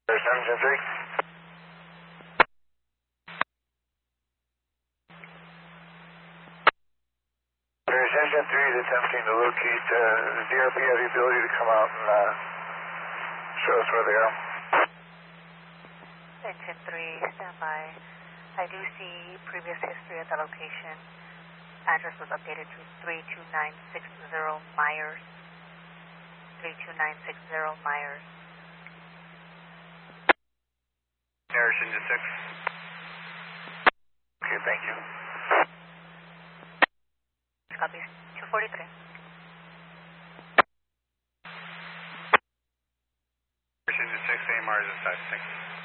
There's engine 3. There's engine 3 is attempting to locate the DRP. Have the ability to come out and show us where they are. Engine 3, stand by. I do see previous history at the location. Address was updated to 32960 Myers. 32960 Myers. There's engine 6. Okay, thank you. Copy. 243. Engine 6, A Mars inside. Thank you.